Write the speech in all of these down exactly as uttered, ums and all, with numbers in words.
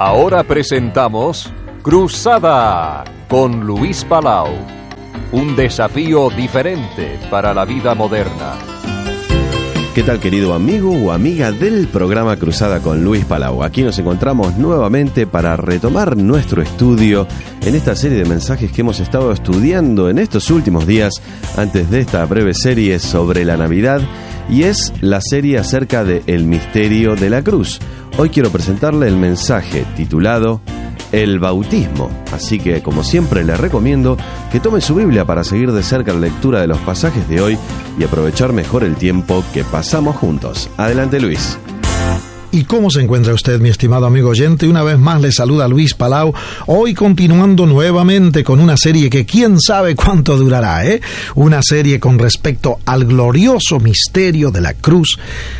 Ahora presentamos Cruzada con Luis Palau. Un desafío diferente para la vida moderna. ¿Qué tal, querido amigo o amiga del programa Cruzada con Luis Palau? Aquí nos encontramos nuevamente para retomar nuestro estudio en esta serie de mensajes que hemos estado estudiando en estos últimos días antes de esta breve serie sobre la Navidad, y es la serie acerca del misterio de la cruz. Hoy quiero presentarle el mensaje titulado El bautismo, así que como siempre le recomiendo que tome su Biblia para seguir de cerca la lectura de los pasajes de hoy y aprovechar mejor el tiempo que pasamos juntos. Adelante, Luis. ¿Y cómo se encuentra usted, mi estimado amigo oyente? Una vez más le saluda Luis Palau, hoy continuando nuevamente con una serie que quién sabe cuánto durará, ¿eh? Una serie con respecto al glorioso misterio de la cruz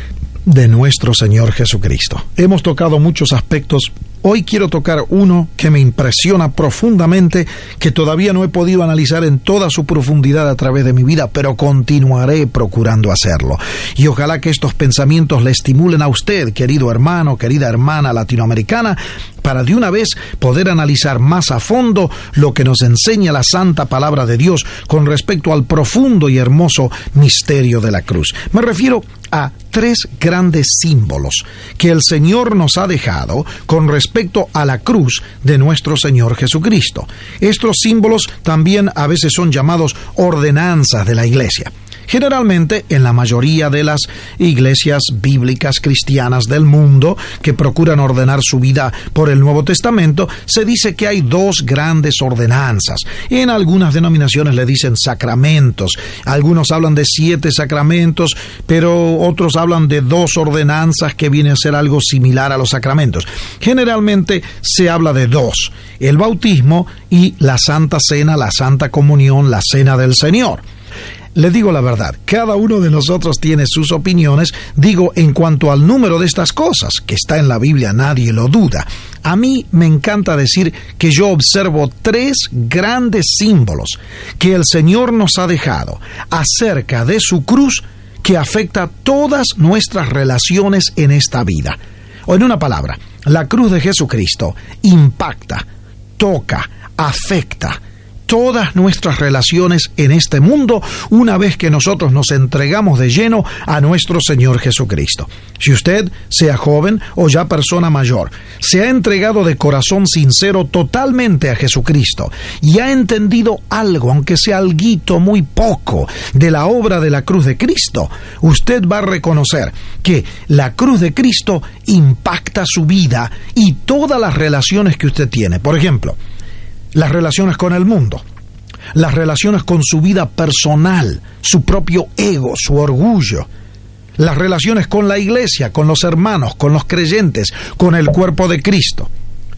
de nuestro Señor Jesucristo. Hemos tocado muchos aspectos. Hoy quiero tocar uno que me impresiona profundamente, que todavía no he podido analizar en toda su profundidad a través de mi vida, pero continuaré procurando hacerlo. Y ojalá que estos pensamientos le estimulen a usted, querido hermano, querida hermana latinoamericana, para de una vez poder analizar más a fondo lo que nos enseña la Santa Palabra de Dios con respecto al profundo y hermoso misterio de la cruz. Me refiero a tres grandes símbolos que el Señor nos ha dejado con respecto a la cruz de nuestro Señor Jesucristo. Estos símbolos también a veces son llamados ordenanzas de la Iglesia. Generalmente, en la mayoría de las iglesias bíblicas cristianas del mundo que procuran ordenar su vida por el Nuevo Testamento, se dice que hay dos grandes ordenanzas. En algunas denominaciones le dicen sacramentos. Algunos hablan de siete sacramentos, pero otros hablan de dos ordenanzas que vienen a ser algo similar a los sacramentos. Generalmente se habla de dos: el bautismo y la Santa Cena, la Santa Comunión, la Cena del Señor. Le digo la verdad, cada uno de nosotros tiene sus opiniones, digo, en cuanto al número de estas cosas, que está en la Biblia, nadie lo duda. A mí me encanta decir que yo observo tres grandes símbolos que el Señor nos ha dejado acerca de su cruz, que afecta todas nuestras relaciones en esta vida. O en una palabra, la cruz de Jesucristo impacta, toca, afecta todas nuestras relaciones en este mundo una vez que nosotros nos entregamos de lleno a nuestro Señor Jesucristo. Si usted, sea joven o ya persona mayor, se ha entregado de corazón sincero totalmente a Jesucristo y ha entendido algo, aunque sea alguito muy poco, de la obra de la cruz de Cristo, usted va a reconocer que la cruz de Cristo impacta su vida y todas las relaciones que usted tiene. Por ejemplo, las relaciones con el mundo, las relaciones con su vida personal, su propio ego, su orgullo, las relaciones con la iglesia, con los hermanos, con los creyentes, con el cuerpo de Cristo.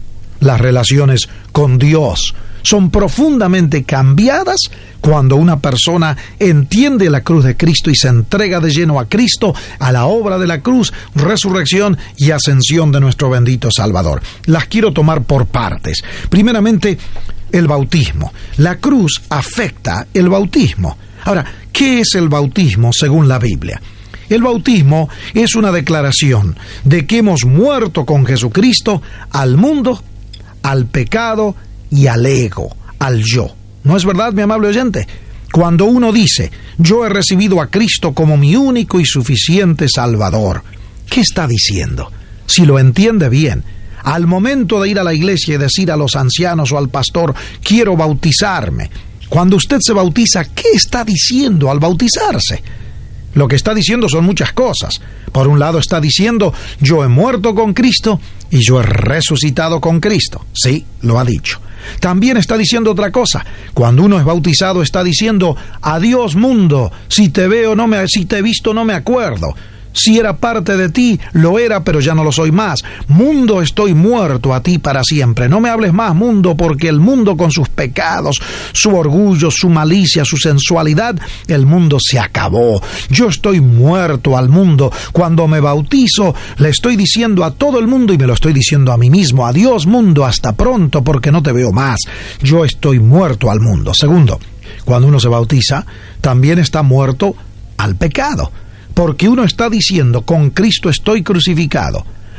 Las relaciones con Dios son profundamente cambiadas cuando una persona entiende la cruz de Cristo y se entrega de lleno a Cristo, a la obra de la cruz, resurrección y ascensión de nuestro bendito Salvador. Las quiero tomar por partes. Primeramente, el bautismo. La cruz afecta el bautismo. Ahora, ¿qué es el bautismo según la Biblia? El bautismo es una declaración de que hemos muerto con Jesucristo al mundo, al pecado y al ego, al yo. ¿No es verdad, mi amable oyente? Cuando uno dice, yo he recibido a Cristo como mi único y suficiente Salvador, ¿qué está diciendo? Si lo entiende bien, al momento de ir a la iglesia y decir a los ancianos o al pastor, quiero bautizarme, cuando usted se bautiza, ¿qué está diciendo al bautizarse? Lo que está diciendo son muchas cosas. Por un lado está diciendo, yo he muerto con Cristo y yo he resucitado con Cristo. Sí, lo ha dicho. También está diciendo otra cosa. Cuando uno es bautizado está diciendo, adiós mundo, si te veo no me, si te he visto no me acuerdo. Si era parte de ti, lo era, pero ya no lo soy más. Mundo, estoy muerto a ti para siempre. No me hables más, mundo, porque el mundo con sus pecados, su orgullo, su malicia, su sensualidad, el mundo se acabó. Yo estoy muerto al mundo. Cuando me bautizo, le estoy diciendo a todo el mundo y me lo estoy diciendo a mí mismo. Adiós, mundo, hasta pronto, porque no te veo más. Yo estoy muerto al mundo. Segundo, cuando uno se bautiza, también está muerto al pecado. Porque uno está diciendo, con Cristo estoy crucificado.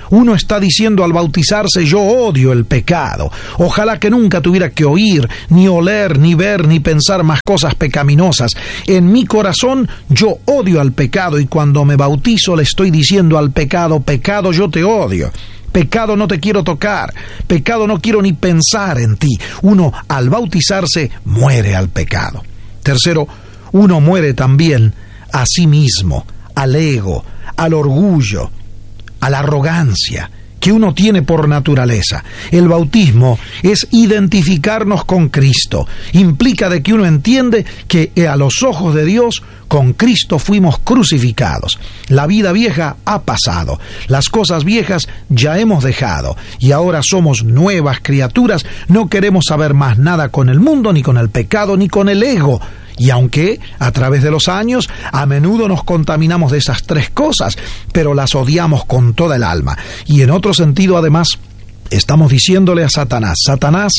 Uno está diciendo al bautizarse: yo odio el pecado. Ojalá que nunca tuviera que oír, ni oler, ni ver, ni pensar más cosas pecaminosas. En mi corazón yo odio al pecado, y cuando me bautizo le estoy diciendo al pecado: pecado, yo te odio. Pecado, no te quiero tocar. Pecado, no quiero ni pensar en ti. Uno, al bautizarse, muere al pecado. Tercero, uno muere también a sí mismo, al ego, al orgullo, a la arrogancia que uno tiene por naturaleza. El bautismo es identificarnos con Cristo. Implica de que uno entiende que a los ojos de Dios, con Cristo fuimos crucificados. La vida vieja ha pasado, las cosas viejas ya hemos dejado, y ahora somos nuevas criaturas. No queremos saber más nada con el mundo, ni con el pecado, ni con el ego. Y aunque a través de los años a menudo nos contaminamos de esas tres cosas, pero las odiamos con toda el alma. Y en otro sentido, además, estamos diciéndole a Satanás: Satanás,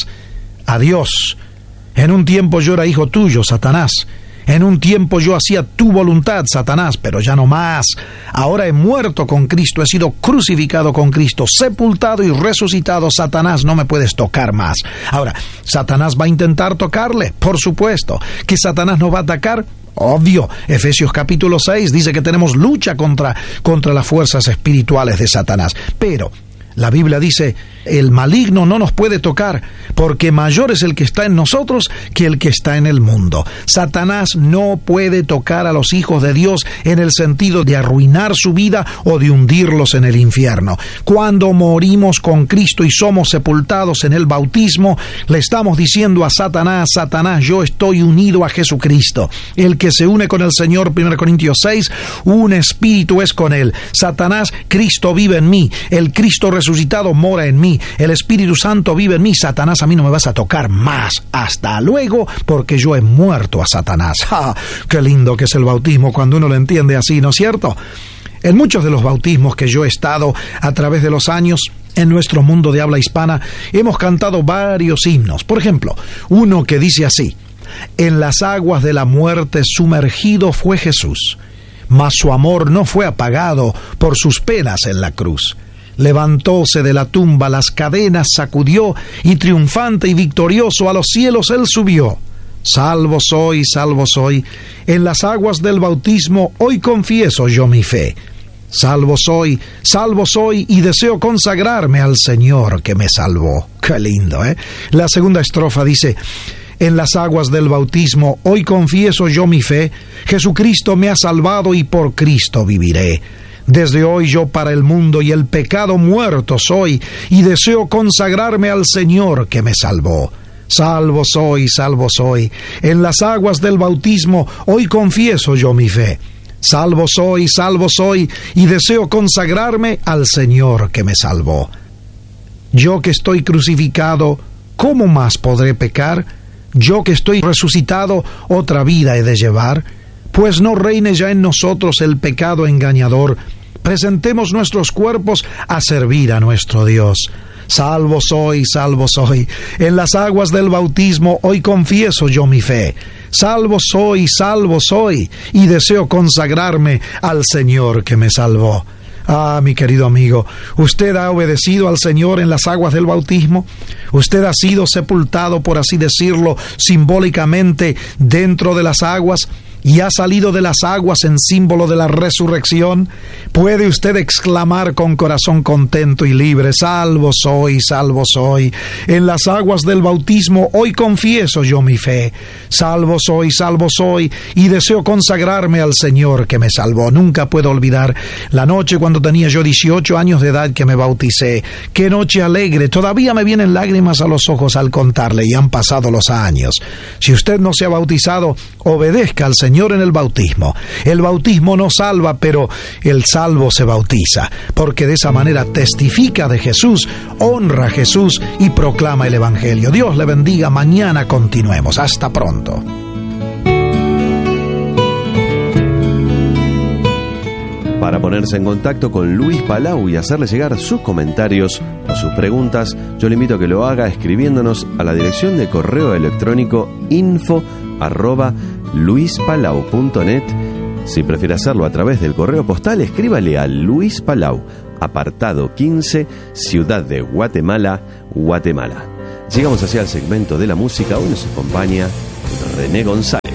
adiós. En un tiempo yo era hijo tuyo, Satanás. En un tiempo yo hacía tu voluntad, Satanás, pero ya no más. Ahora he muerto con Cristo, he sido crucificado con Cristo, sepultado y resucitado. Satanás, no me puedes tocar más. Ahora, ¿Satanás va a intentar tocarle? Por supuesto. ¿Que Satanás nos va a atacar? Obvio. Efesios capítulo seis dice que tenemos lucha contra, contra las fuerzas espirituales de Satanás. Pero la Biblia dice: el maligno no nos puede tocar, porque mayor es el que está en nosotros que el que está en el mundo. Satanás no puede tocar a los hijos de Dios en el sentido de arruinar su vida o de hundirlos en el infierno. Cuando morimos con Cristo y somos sepultados en el bautismo, le estamos diciendo a Satanás: Satanás, yo estoy unido a Jesucristo. El que se une con el Señor, primera Corintios seis, un espíritu es con él. Satanás, Cristo vive en mí, el Cristo resucitado mora en mí, el Espíritu Santo vive en mí. Satanás, a mí no me vas a tocar más. Hasta luego, porque yo he muerto a Satanás. ¡Ah! ¡Qué lindo que es el bautismo cuando uno lo entiende así!, ¿no es cierto? En muchos de los bautismos que yo he estado a través de los años en nuestro mundo de habla hispana, hemos cantado varios himnos. Por ejemplo, uno que dice así: en las aguas de la muerte sumergido fue Jesús, mas su amor no fue apagado por sus penas en la cruz. Levantóse de la tumba, las cadenas sacudió, y triunfante y victorioso a los cielos él subió. Salvo soy, salvo soy, en las aguas del bautismo hoy confieso yo mi fe. Salvo soy, salvo soy, y deseo consagrarme al Señor que me salvó. Qué lindo, ¿eh? La segunda estrofa dice: en las aguas del bautismo hoy confieso yo mi fe. Jesucristo me ha salvado y por Cristo viviré. Desde hoy yo para el mundo y el pecado muerto soy, y deseo consagrarme al Señor que me salvó. Salvo soy, salvo soy, en las aguas del bautismo hoy confieso yo mi fe. Salvo soy, salvo soy, y deseo consagrarme al Señor que me salvó. Yo que estoy crucificado, ¿cómo más podré pecar? Yo que estoy resucitado, otra vida he de llevar. Pues no reine ya en nosotros el pecado engañador. Presentemos nuestros cuerpos a servir a nuestro Dios. Salvo soy, salvo soy, en las aguas del bautismo hoy confieso yo mi fe. Salvo soy, salvo soy, y deseo consagrarme al Señor que me salvó. Ah, mi querido amigo, ¿usted ha obedecido al Señor en las aguas del bautismo? ¿Usted ha sido sepultado, por así decirlo, simbólicamente dentro de las aguas? ¿Y ha salido de las aguas en símbolo de la resurrección? ¿Puede usted exclamar con corazón contento y libre: salvo soy, salvo soy, en las aguas del bautismo hoy confieso yo mi fe? Salvo soy, salvo soy, y deseo consagrarme al Señor que me salvó. Nunca puedo olvidar la noche cuando tenía yo dieciocho años de edad que me bauticé. ¡Qué noche alegre! Todavía me vienen lágrimas a los ojos al contarle, y han pasado los años. Si usted no se ha bautizado, obedezca al Señor Señor en el bautismo. El bautismo no salva, pero el salvo se bautiza, porque de esa manera testifica de Jesús, honra a Jesús y proclama el Evangelio. Dios le bendiga. Mañana continuemos. Hasta pronto. Para ponerse en contacto con Luis Palau y hacerle llegar sus comentarios o sus preguntas, yo le invito a que lo haga escribiéndonos a la dirección de correo electrónico info arroba luispalau punto net. Si prefiere hacerlo a través del correo postal, escríbale a Luis Palau, apartado quince, Ciudad de Guatemala, Guatemala. Llegamos hacia el segmento de la música. Hoy nos acompaña René González.